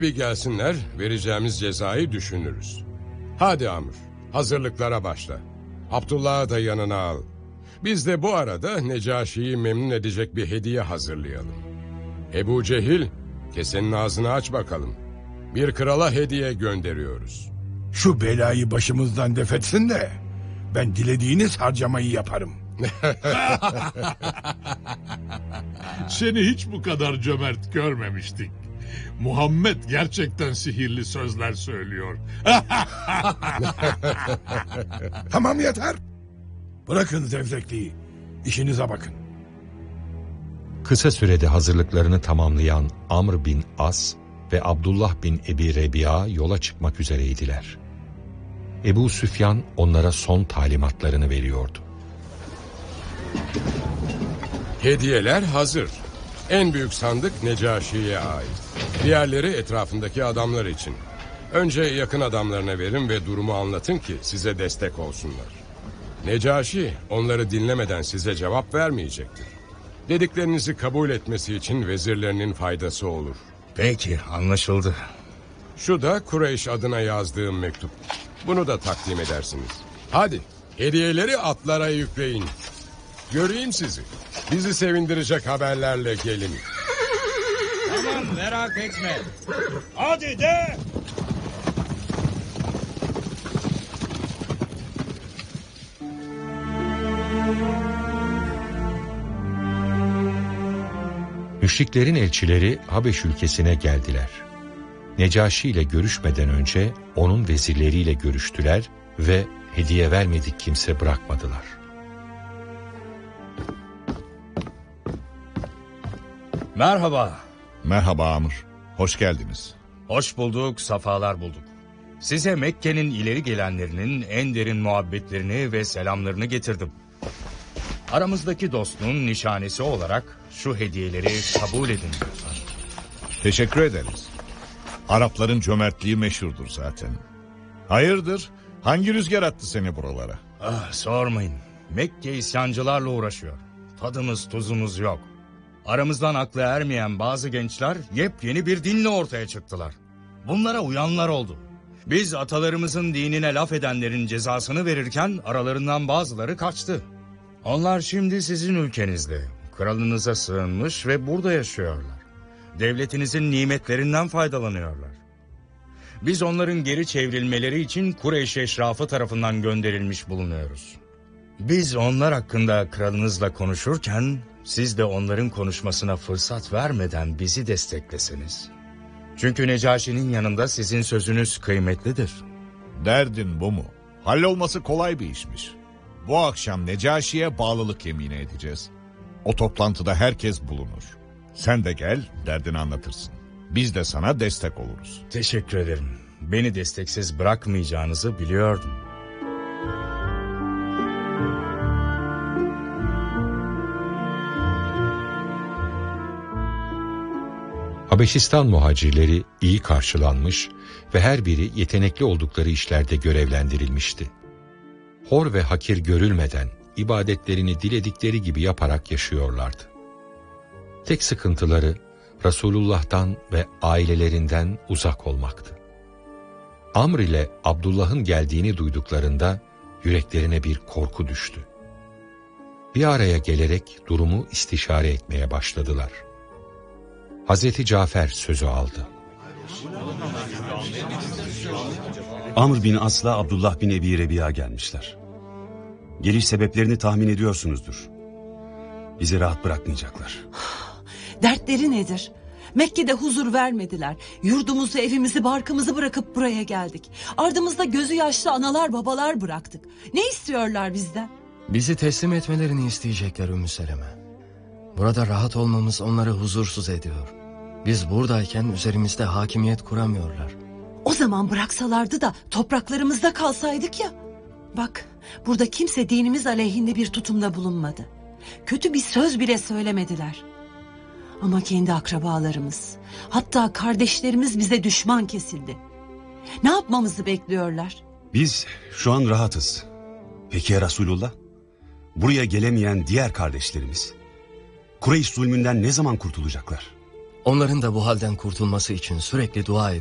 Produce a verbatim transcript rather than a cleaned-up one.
Bir gelsinler, vereceğimiz cezayı düşünürüz. Hadi Amr, hazırlıklara başla. Abdullah'ı da yanına al. Biz de bu arada Necaşi'yi memnun edecek bir hediye hazırlayalım. Ebu Cehil, kesenin ağzını aç bakalım. Bir krala hediye gönderiyoruz. Şu belayı başımızdan defetsin de ben dilediğiniz harcamayı yaparım. Seni hiç bu kadar cömert görmemiştik. Muhammed gerçekten sihirli sözler söylüyor. Tamam yeter. Bırakın zevzekliği. İşinize bakın. Kısa sürede hazırlıklarını tamamlayan Amr bin As ve Abdullah bin Ebi Rebi'a yola çıkmak üzereydiler. Ebu Süfyan onlara son talimatlarını veriyordu. Hediyeler hazır. En büyük sandık Necaşi'ye ait. Diğerleri etrafındaki adamlar için. Önce yakın adamlarına verin ve durumu anlatın ki size destek olsunlar. Necaşi onları dinlemeden size cevap vermeyecektir. Dediklerinizi kabul etmesi için vezirlerinin faydası olur. Peki, anlaşıldı. Şu da Kureyş adına yazdığım mektup. Bunu da takdim edersiniz. Hadi hediyeleri atlara yükleyin. Göreyim sizi. Bizi sevindirecek haberlerle gelin. Tamam, merak etme. Hadi de. Müşriklerin elçileri Habeş ülkesine geldiler. Necaşi ile görüşmeden önce onun vezirleriyle görüştüler ve hediye vermedik kimse bırakmadılar. Merhaba. Merhaba Amr. Hoş geldiniz. Hoş bulduk, safalar bulduk. Size Mekke'nin ileri gelenlerinin en derin muhabbetlerini ve selamlarını getirdim. Aramızdaki dostluğun nişanesi olarak şu hediyeleri kabul edin lütfen. Teşekkür ederiz. Arapların cömertliği meşhurdur zaten. Hayırdır? Hangi rüzgar attı seni buralara? Ah, sormayın. Mekke isyancılarla uğraşıyor. Tadımız tuzumuz yok. Aramızdan aklı ermeyen bazı gençler yepyeni bir dinle ortaya çıktılar. Bunlara uyanlar oldu. Biz atalarımızın dinine laf edenlerin cezasını verirken aralarından bazıları kaçtı. Onlar şimdi sizin ülkenizde, kralınıza sığınmış ve burada yaşıyorlar. Devletinizin nimetlerinden faydalanıyorlar. Biz onların geri çevrilmeleri için Kureyş eşrafı tarafından gönderilmiş bulunuyoruz. Biz onlar hakkında kralınızla konuşurken siz de onların konuşmasına fırsat vermeden bizi destekleseniz. Çünkü Necaşi'nin yanında sizin sözünüz kıymetlidir. Derdin bu mu? Hallolması kolay bir işmiş. Bu akşam Necaşi'ye bağlılık yemini edeceğiz. O toplantıda herkes bulunur. Sen de gel, derdini anlatırsın. Biz de sana destek oluruz. Teşekkür ederim. Beni desteksiz bırakmayacağınızı biliyordum. Habeşistan muhacirleri iyi karşılanmış ve her biri yetenekli oldukları işlerde görevlendirilmişti. Hor ve hakir görülmeden ibadetlerini diledikleri gibi yaparak yaşıyorlardı. Tek sıkıntıları Resulullah'tan ve ailelerinden uzak olmaktı. Amr ile Abdullah'ın geldiğini duyduklarında yüreklerine bir korku düştü. Bir araya gelerek durumu istişare etmeye başladılar. Hazreti Cafer sözü aldı. Amr bin As'la Abdullah bin Ebi Rebi'a gelmişler. Geliş sebeplerini tahmin ediyorsunuzdur. Bizi rahat bırakmayacaklar. Dertleri nedir? Mekke'de huzur vermediler. Yurdumuzu, evimizi, barkımızı bırakıp buraya geldik. Ardımızda gözü yaşlı analar babalar bıraktık. Ne istiyorlar bizden? Bizi teslim etmelerini isteyecekler Ümmü Seleme. Burada rahat olmamız onları huzursuz ediyor. Biz buradayken üzerimizde hakimiyet kuramıyorlar. O zaman bıraksalardı da topraklarımızda kalsaydık ya. Bak, burada kimse dinimiz aleyhinde bir tutumda bulunmadı. Kötü bir söz bile söylemediler. Ama kendi akrabalarımız, hatta kardeşlerimiz bize düşman kesildi. Ne yapmamızı bekliyorlar? Biz şu an rahatız. Peki ya Resulullah? Buraya gelemeyen diğer kardeşlerimiz? Kureyş zulmünden ne zaman kurtulacaklar? Onların da bu halden kurtulması için sürekli dua